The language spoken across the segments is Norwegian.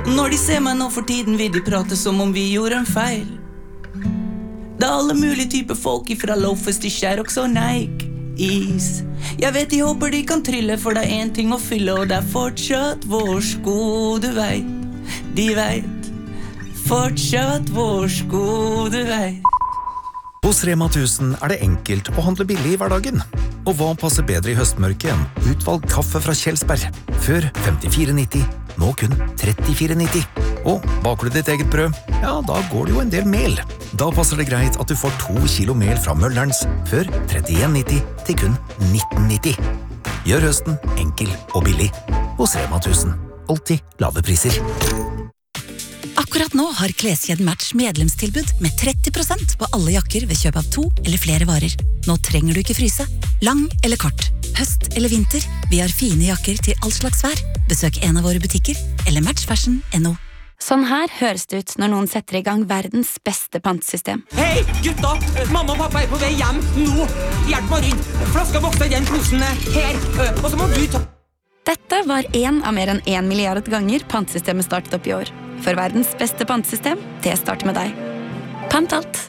Når de ser meg nå for tiden vil de prate som om vi gjorde en feil. Det alle mulige typer folk ifra loafers til Sherrox og Nike is. Jeg vet de håper de kan trille, for det en ting å fylle, og det fortsatt vår sko, du vet. De vet, fortsatt vår sko, du vet. Hos Rema 1000 det enkelt å handle billig i hverdagen. Og hva passer bedre i høstmørket enn utvalgt kaffe fra Kjelsberg? Før 54,90, nå kun 34,90. Og baker du ditt eget brød? Ja, da går det jo en del mel. Da passer det greit at du får 2 kilo mel fra Møllerens, før 31,90 til kun 19,90. Gjør høsten enkel og billig. Hos Rema 1000. Alltid lave priser. Akkurat nå har Kleskjeden Match medlemstilbud med 30% på alle jakker ved kjøp av 2 eller flere varer. Nå trenger du ikke fryse. Lang eller kort, høst eller vinter, vi har fine jakker til all slags vær. Besøk en av våre butikker eller matchfashion.no. Sånn her høres det ut når noen setter i gang verdens beste pantesystem. Hei, gutta! Mamma og pappa på vei hjem nå. Hjelp meg inn. Flaska vokser i den posen her. Og så må du ta... Dette var en av mer enn 1 milliard ganger pantesystemet startet opp i år. For verdens beste pantesystem, det starter med deg. Pant alt.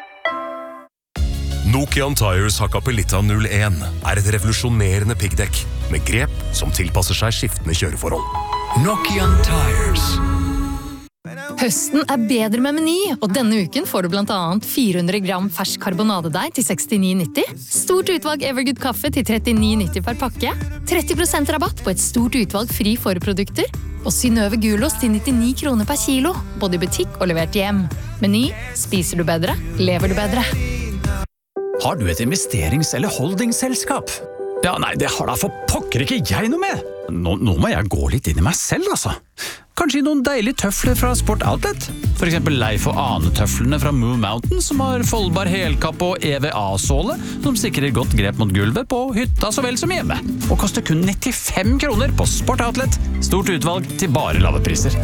Nokian Tires Hakkapeliitta 01 et revolusjonerende piggdekk med grep som tilpasser seg skiftende kjøreforhold. Nokian Tires. Høsten bedre med Meny, og denne uken får du blant annet 400 gram fersk karbonadedeig til 69,90, stort utvalg Evergood kaffe til 39,90 per pakke, 30% rabatt på et stort utvalg fri forprodukter, og Synnøve Gulost til 99 kroner per kilo, både i butikk og levert hjem. Meny, spiser du bedre, lever du bedre. Har du et investerings- eller holdingselskap? Ja, nei, det har da for pokker ikke jeg noe med. Nå må jeg gå litt inn i meg selv, altså. Kanskje noen deilige tøfler fra Sport Outlet. For eksempel Leif og Ane-tøflene fra Moon Mountain, som har foldbar helkapp og EVA-såle, som sikrer godt grep mot gulvet på hytta så vel som hjemme. Og koster kun 95 kroner på Sport Outlet. Stort utvalg til bare lave priser.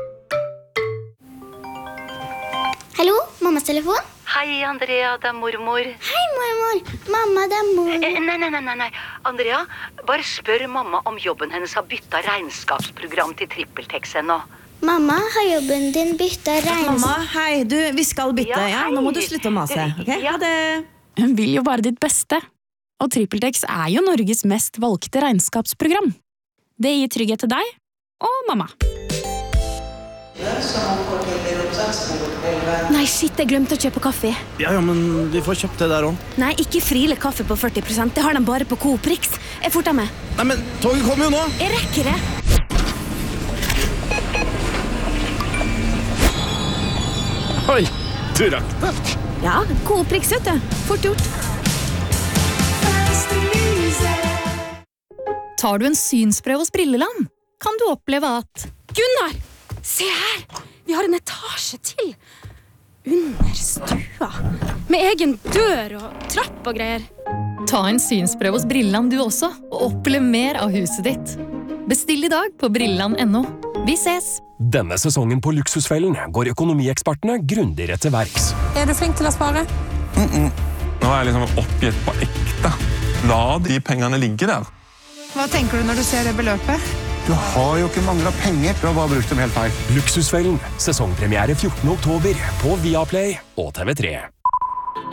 Hallo, mammas telefon? Hei, Andrea, det mormor. Hei, mormor. Mamma, det mor. Nei. Andrea, bare spør mamma om jobben hennes har byttet regnskapsprogram til TrippelTex ennå. Mamma, har jobben din byttet Mamma, hei, vi skal bytte, ja? Nå må du slutte å mase, ok? Ha det. Hun vil jo bare ditt beste. Og TrippelTex jo Norges mest valgte regnskapsprogram. Det gir trygghet til deg og mamma. Nei, shit, jeg glemte å kjøpe kaffe. Ja, men vi får kjøpt det der også. Nei, ikke Friele kaffe på 40%. Det har de bare på Coop Prix. Jeg forter meg. Nei, men toget kommer jo nå. Jeg rekker det. Oi, du rakk det. Ja, Coop Prix, vet du. Fort gjort. Tar du en synsprøve hos Brilleland, kan du oppleve at... Gunnar, se her! Vi har en etasje til. Under stua. Med egen dør og trapp og greier. Ta en synsprøve hos Brilleland du også, og opplev mer av huset ditt. Bestill i dag på brilleland.no. Vi ses! Denne sesongen på Luksusfellen går økonomiekspertene grundigere til verks. Du flink til å spare? Nå jeg liksom oppgitt på ekte. La de pengene ligge der. Hva tenker du når du ser det beløpet? Du har jo ikke manglet penger. Du har bare brukt dem helt feil. Luksusfellen, sesongpremiere 14. oktober på Viaplay og TV3.